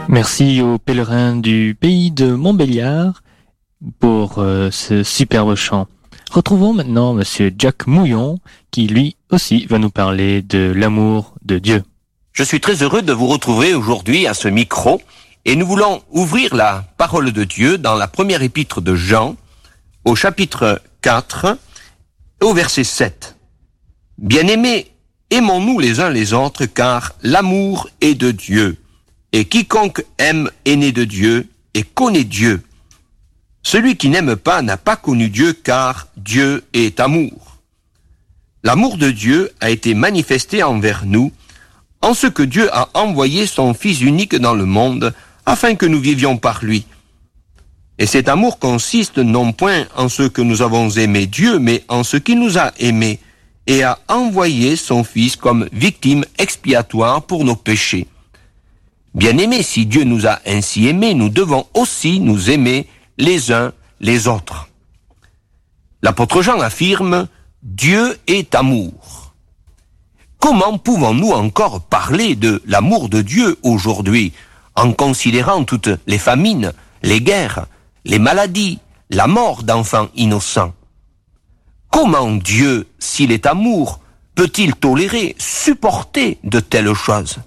Merci aux pèlerins du pays de Montbéliard pour ce superbe chant. Retrouvons maintenant Monsieur Jack Mouillon qui lui aussi va nous parler de l'amour de Dieu. Je suis très heureux de vous retrouver aujourd'hui à ce micro et nous voulons ouvrir la parole de Dieu dans la première épître de Jean au chapitre 4 au verset 7. Bien-aimés, aimons-nous les uns les autres car l'amour est de Dieu et quiconque aime est né de Dieu et connaît Dieu. Celui qui n'aime pas n'a pas connu Dieu car Dieu est amour. L'amour de Dieu a été manifesté envers nous en ce que Dieu a envoyé son Fils unique dans le monde afin que nous vivions par lui. Et cet amour consiste non point en ce que nous avons aimé Dieu, mais en ce qu'il nous a aimés et a envoyé son Fils comme victime expiatoire pour nos péchés. Bien-aimés, si Dieu nous a ainsi aimés, nous devons aussi nous aimer les uns les autres. L'apôtre Jean affirme « Dieu est amour ». Comment pouvons-nous encore parler de l'amour de Dieu aujourd'hui en considérant toutes les famines, les guerres, les maladies, la mort d'enfants innocents? Comment Dieu, s'il est amour, peut-il tolérer, supporter de telles choses?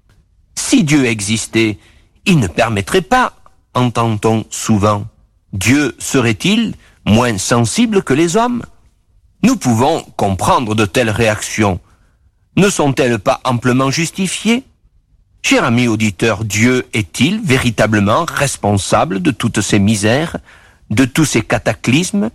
Si Dieu existait, il ne permettrait pas, entend-on souvent. Dieu serait-il moins sensible que les hommes? Nous pouvons comprendre de telles réactions. Ne sont-elles pas amplement justifiées? Cher ami auditeur, Dieu est-il véritablement responsable de toutes ces misères, de tous ces cataclysmes?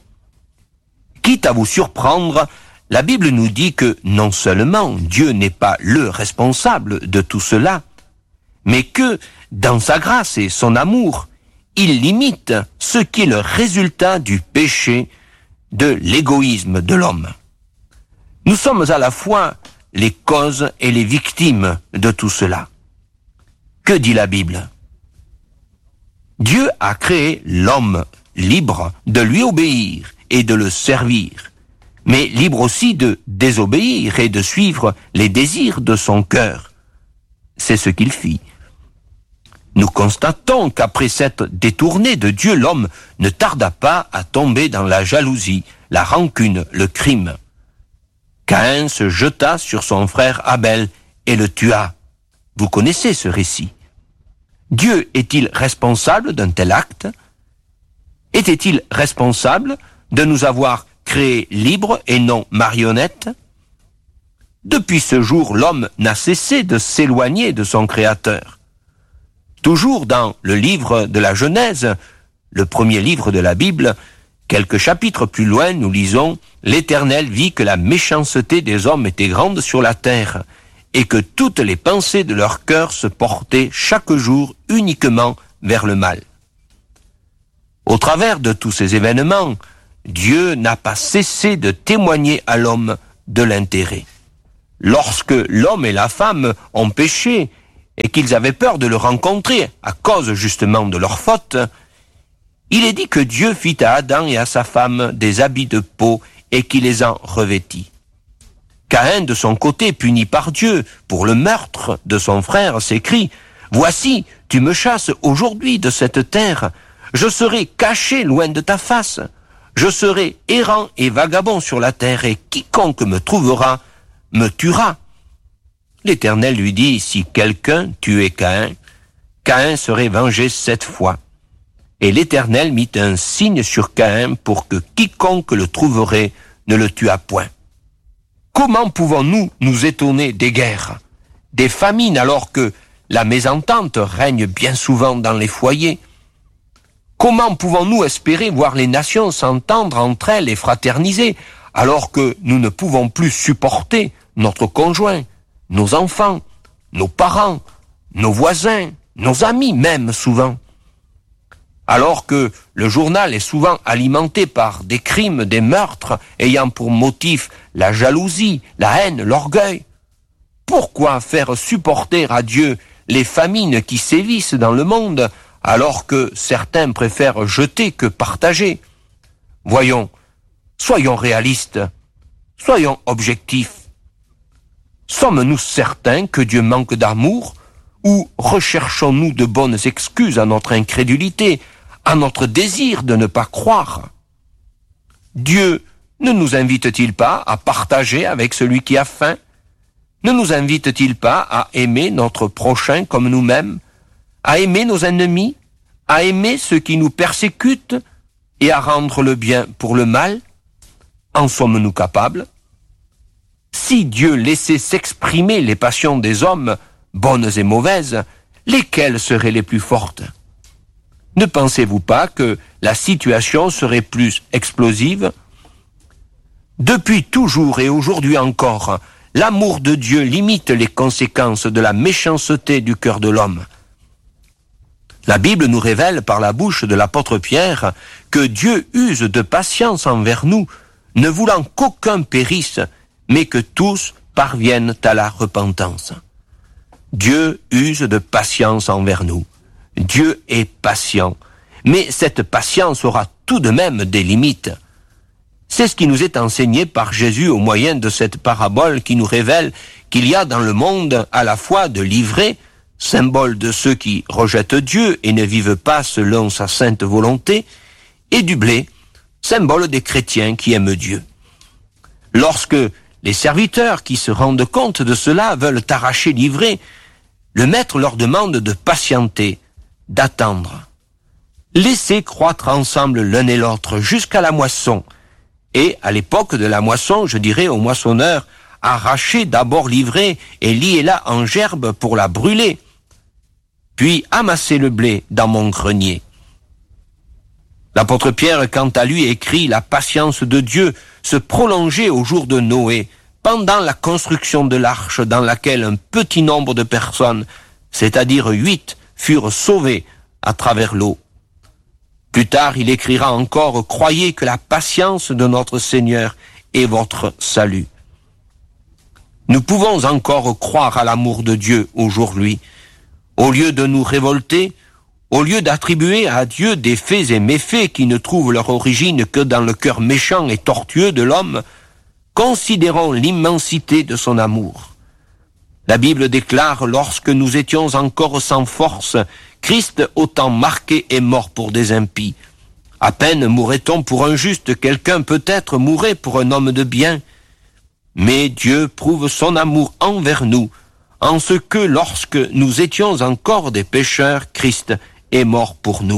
Quitte à vous surprendre, la Bible nous dit que non seulement Dieu n'est pas le responsable de tout cela, mais que, dans sa grâce et son amour, il limite ce qui est le résultat du péché, de l'égoïsme de l'homme. Nous sommes à la fois les causes et les victimes de tout cela. Que dit la Bible? Dieu a créé l'homme libre de lui obéir et de le servir, mais libre aussi de désobéir et de suivre les désirs de son cœur. C'est ce qu'il fit. Nous constatons qu'après s'être détourné de Dieu, l'homme ne tarda pas à tomber dans la jalousie, la rancune, le crime. Caïn se jeta sur son frère Abel et le tua. Vous connaissez ce récit. Dieu est-il responsable d'un tel acte? Était-il responsable de nous avoir créés libres et non marionnettes? Depuis ce jour, l'homme n'a cessé de s'éloigner de son Créateur. Toujours dans le livre de la Genèse, le premier livre de la Bible, quelques chapitres plus loin, nous lisons « L'Éternel vit que la méchanceté des hommes était grande sur la terre, et que toutes les pensées de leur cœur se portaient chaque jour uniquement vers le mal. » Au travers de tous ces événements, Dieu n'a pas cessé de témoigner à l'homme de l'intérêt. Lorsque l'homme et la femme ont péché, et qu'ils avaient peur de le rencontrer à cause justement de leur faute, il est dit que Dieu fit à Adam et à sa femme des habits de peau et qu'il les en revêtit. Caïn, de son côté, puni par Dieu pour le meurtre de son frère, s'écrie « Voici, tu me chasses aujourd'hui de cette terre, je serai caché loin de ta face, je serai errant et vagabond sur la terre, et quiconque me trouvera me tuera. » L'Éternel lui dit, si quelqu'un tuait Caïn, Caïn serait vengé 7 fois. Et l'Éternel mit un signe sur Caïn pour que quiconque le trouverait ne le tuât point. Comment pouvons-nous nous étonner des guerres, des famines alors que la mésentente règne bien souvent dans les foyers? Comment pouvons-nous espérer voir les nations s'entendre entre elles et fraterniser alors que nous ne pouvons plus supporter notre conjoint, nos enfants, nos parents, nos voisins, nos amis même souvent? Alors que le journal est souvent alimenté par des crimes, des meurtres ayant pour motif la jalousie, la haine, l'orgueil, pourquoi faire supporter à Dieu les famines qui sévissent dans le monde alors que certains préfèrent jeter que partager? Voyons, soyons réalistes, soyons objectifs. Sommes-nous certains que Dieu manque d'amour Ou recherchons-nous de bonnes excuses à notre incrédulité, à notre désir de ne pas croire? Dieu ne nous invite-t-il pas à partager avec celui qui a faim? Ne nous invite-t-il pas à aimer notre prochain comme nous-mêmes, à aimer nos ennemis, à aimer ceux qui nous persécutent et à rendre le bien pour le mal? En sommes-nous capables? Si Dieu laissait s'exprimer les passions des hommes, bonnes et mauvaises, lesquelles seraient les plus fortes? Ne pensez-vous pas que la situation serait plus explosive? Depuis toujours et aujourd'hui encore, l'amour de Dieu limite les conséquences de la méchanceté du cœur de l'homme. La Bible nous révèle par la bouche de l'apôtre Pierre que Dieu use de patience envers nous, ne voulant qu'aucun périsse, mais que tous parviennent à la repentance. Dieu use de patience envers nous. Dieu est patient, mais cette patience aura tout de même des limites. C'est ce qui nous est enseigné par Jésus au moyen de cette parabole qui nous révèle qu'il y a dans le monde à la fois de l'ivrée, symbole de ceux qui rejettent Dieu et ne vivent pas selon sa sainte volonté, et du blé, symbole des chrétiens qui aiment Dieu. Lorsque les serviteurs qui se rendent compte de cela veulent arracher l'ivraie, le maître leur demande de patienter, d'attendre. Laissez croître ensemble l'un et l'autre jusqu'à la moisson. Et à l'époque de la moisson, je dirais au moissonneur, arrachez d'abord l'ivraie et liez-la en gerbe pour la brûler. Puis amassez le blé dans mon grenier. L'apôtre Pierre, quant à lui, écrit la patience de Dieu se prolongeait au jour de Noé, pendant la construction de l'arche dans laquelle un petit nombre de personnes, c'est-à-dire 8, furent sauvées à travers l'eau. Plus tard, il écrira encore « Croyez que la patience de notre Seigneur est votre salut ». Nous pouvons encore croire à l'amour de Dieu aujourd'hui. Au lieu de nous révolter, au lieu d'attribuer à Dieu des faits et méfaits qui ne trouvent leur origine que dans le cœur méchant et tortueux de l'homme, considérons l'immensité de son amour. La Bible déclare « Lorsque nous étions encore sans force, Christ, autant marqué, est mort pour des impies. À peine mourrait-on pour un juste, quelqu'un peut-être mourrait pour un homme de bien. Mais Dieu prouve son amour envers nous, en ce que lorsque nous étions encore des pécheurs, Christ est mort pour nous. »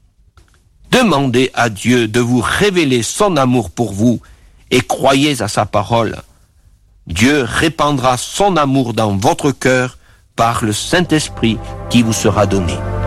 Demandez à Dieu de vous révéler son amour pour vous et croyez à sa parole. Dieu répandra son amour dans votre cœur par le Saint-Esprit qui vous sera donné.